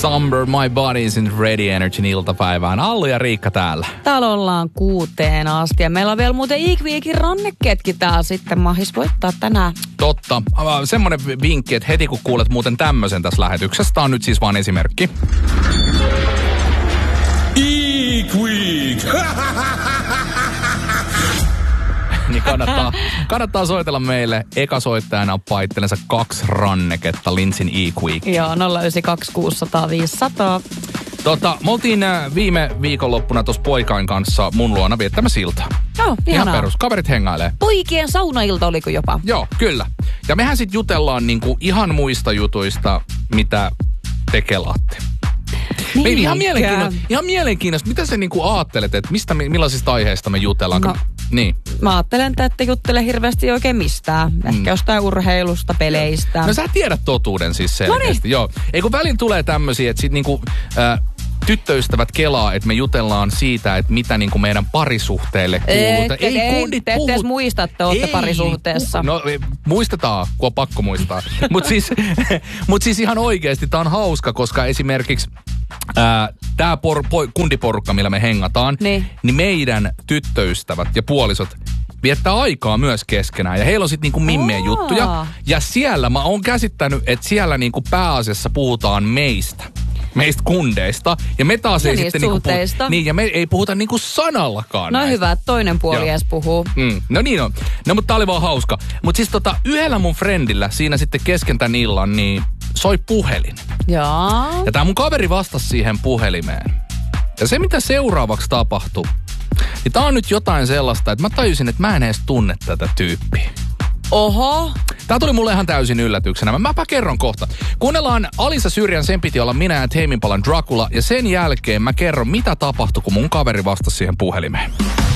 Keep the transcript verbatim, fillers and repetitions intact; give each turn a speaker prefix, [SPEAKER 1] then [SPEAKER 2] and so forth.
[SPEAKER 1] Summer, My Body's in Ready Energyn iltapäivään. Allu ja Riikka täällä.
[SPEAKER 2] Täällä ollaan kuuteen asti ja meillä on vielä muuten Eek-Weekin rannekkeetkin täällä sitten mahis voittaa tänään.
[SPEAKER 1] Totta. Semmoinen vinkki, että heti kun kuulet muuten tämmöisen tässä lähetyksessä, tää on nyt siis vaan esimerkki. Eek-Week! Niin kannattaa, kannattaa soitella meille. Eka soittajana paittelensa kaksi ranneketta Linsin Eek-Week.
[SPEAKER 2] Joo, nolla yhdeksän kaksi kuusi nolla nolla viisi nolla nolla.
[SPEAKER 1] Tota, me oltiin viime viikonloppuna tuossa poikain kanssa mun luona viettämässä iltaa.
[SPEAKER 2] Joo,
[SPEAKER 1] ihan perus. Kaverit hengailee.
[SPEAKER 2] Poikien saunailta oliko jopa?
[SPEAKER 1] Joo, kyllä. Ja mehän sit jutellaan niinku ihan muista jutuista, mitä te kelaatte. Niin ihan mielenkiintoista, ihan mielenkiintoista. Mitä sä niinku aattelet, että mistä, millaisista aiheista me jutellaan?
[SPEAKER 2] No,
[SPEAKER 1] niin.
[SPEAKER 2] Mä ajattelen, että ette juttele hirveästi oikein mistään. Ehkä mm. jostain urheilusta, peleistä.
[SPEAKER 1] No sä tiedät totuuden siis selkeästi. Joo. Ei kun välillä tulee tämmösiä, että sit niinku... Äh, tyttöystävät kelaa, että me jutellaan siitä, että mitä niinku meidän parisuhteelle kuuluu.
[SPEAKER 2] Ei, ei kundit puhu. Te edes muista, että olette parisuhteessa.
[SPEAKER 1] No muistetaan, kun on pakko muistaa. Mutta siis, mut siis ihan oikeasti tää on hauska, koska esimerkiksi tämä kundiporukka, millä me hengataan, niin. niin meidän tyttöystävät ja puolisot viettää aikaa myös keskenään. Ja heillä on sitten niinku mimmeen juttuja. Ja siellä mä oon käsittänyt, että siellä niinku pääasiassa puhutaan meistä. Meistä kundeista. Ja me taas
[SPEAKER 2] ja
[SPEAKER 1] ei sitten niinku puhuta, niin, ja me ei puhuta niinku sanallakaan
[SPEAKER 2] No
[SPEAKER 1] näistä.
[SPEAKER 2] hyvä, että toinen puoli edes puhuu.
[SPEAKER 1] Mm, no niin on. No mutta tää oli vaan hauska. Mutta siis tota, yhdellä mun friendillä siinä sitten kesken tän illan, niin soi puhelin.
[SPEAKER 2] Jaa.
[SPEAKER 1] Ja tää mun kaveri vastasi siihen puhelimeen. Ja se mitä seuraavaksi tapahtui, niin tää on nyt jotain sellaista, että mä tajusin, että mä en edes tunne tätä tyyppiä.
[SPEAKER 2] Oho.
[SPEAKER 1] Tää tuli mulle ihan täysin yllätyksenä. Mäpä kerron kohta. Kuunnellaan Alisa Syrjän Sen piti olla minä ja Teimin palan Dracula. Ja sen jälkeen mä kerron, mitä tapahtui, kun mun kaveri vastasi siihen puhelimeen.